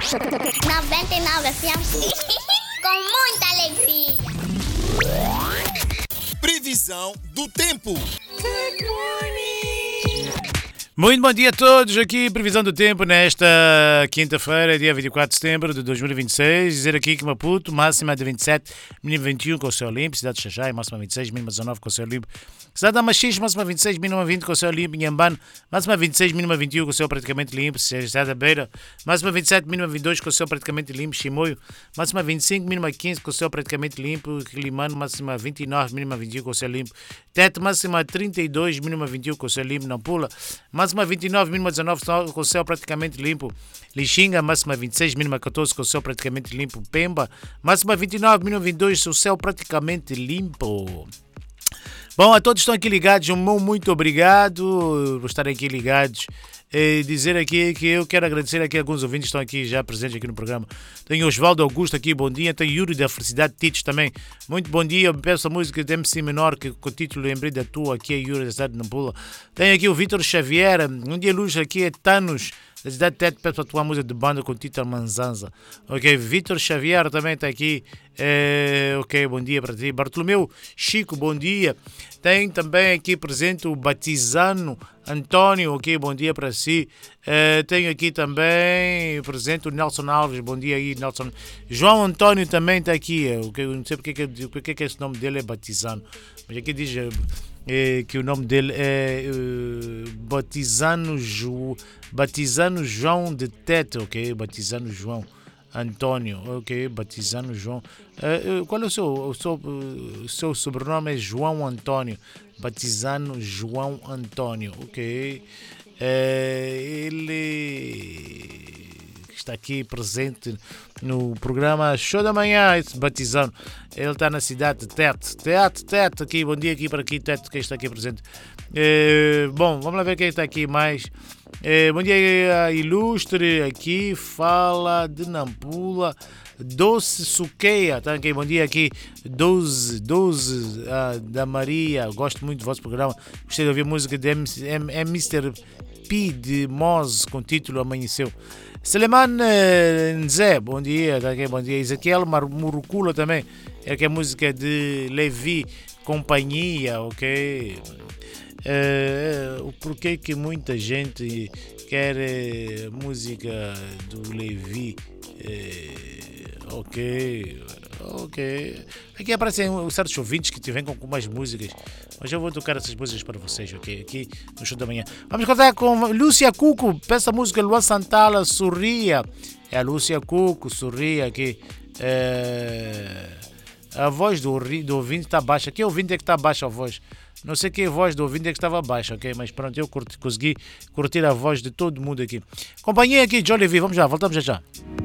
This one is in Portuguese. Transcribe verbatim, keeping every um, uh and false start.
noventa e nove F M. Com muita alegria. Previsão do tempo. Good morning. Muito bom dia a todos, aqui previsão do tempo nesta quinta-feira, dia vinte e quatro de setembro de dois mil e vinte e seis. Dizer aqui que Maputo, máxima de vinte e sete, mínima vinte e um com o céu limpo. Cidade de Xaxai, máxima vinte e seis, mínima dezanove com o céu limpo. Cidade de Amaxis, máxima vinte e seis, mínima vinte com o céu limpo. Inhambane, máxima vinte e seis, mínima vinte e um com o céu praticamente limpo. Cidade da Beira, máxima vinte e sete, mínima vinte e dois com o céu praticamente limpo. Chimoio, máxima vinte e cinco, mínima quinze com o céu praticamente limpo. Quilimano, máxima vinte e nove, mínima vinte e um com o céu limpo. Tete, máxima trinta e dois, mínima vinte e um com o céu limpo. Nampula, máxima vinte e nove, mínima dezanove com o céu praticamente limpo. Lixinga, máxima vinte e seis, mínima catorze com o céu praticamente limpo. Pemba, máxima vinte e nove, mínima vinte e dois, o céu praticamente limpo. Bom, a todos que estão aqui ligados, um muito obrigado por estarem aqui ligados. E dizer aqui que eu quero agradecer aqui a alguns ouvintes que estão aqui já presentes aqui no programa. Tem Osvaldo Augusto aqui, bom dia. Tem Yuri da Felicidade Tites também. Muito bom dia. Eu peço a música de M C Menor, que com o título Lembrei da Tua, aqui é Yuri da cidade de Nampula. Tem aqui o Vitor Xavier. Um dia luz aqui é Thanos, da cidade de Tete, peço a tua música de banda com o título Manzanza. Ok, Vitor Xavier também está aqui. É, ok, bom dia para ti. Bartolomeu Chico, bom dia. Tem também aqui presente o Batizano António, ok, bom dia para si. É, tenho aqui também presente o Nelson Alves, bom dia aí, Nelson. João Antônio também está aqui. Okay, eu não sei porque, porque, porque esse nome dele é Batizano, mas aqui diz é, que o nome dele é é, Batizano, Ju, Batizano João de Tete, ok, Batizano João Antônio, ok, Batizano João. Uh, uh, qual é o seu, o seu, uh, seu sobrenome? É João Antônio. Batizano João Antônio, ok. Uh, ele está aqui presente no programa Show da Manhã, esse Batizano. Ele está na cidade de Tete. Tete, Tete, aqui, bom dia aqui para aqui, Tete, quem está aqui presente. Uh, bom, vamos lá ver quem está aqui mais. Eh, bom dia, a Ilustre aqui, fala de Nampula, Doce Suqueia, tá aqui, bom dia aqui, doze, doze uh, da Maria, gosto muito do vosso programa, gostei de ouvir a música de M C, M, M, mister P de Moz com o título Amanheceu. Seleman uh, Nzé, bom dia, tá aqui, bom dia, Ezequiel Murucula também, é que é a música de Levi Companhia, ok. Uh, porquê que muita gente quer uh, música do Levi? Uh, ok, ok. Aqui aparecem certos ouvintes que te vêm com, com mais músicas, mas eu vou tocar essas músicas para vocês, ok? Aqui no Show da Manhã. Vamos contar com Lúcia Cuco, peça a música Luan Santana, Sorria. É a Lúcia Cuco, Sorria aqui. Uh, a voz do, do ouvinte está baixa. Que ouvinte é que está baixa a voz? Não sei que a voz do ouvinte é que estava baixa, ok? Mas pronto, eu curti, consegui curtir a voz de todo mundo aqui. Companhia aqui, Jolly V, vamos já, voltamos já já.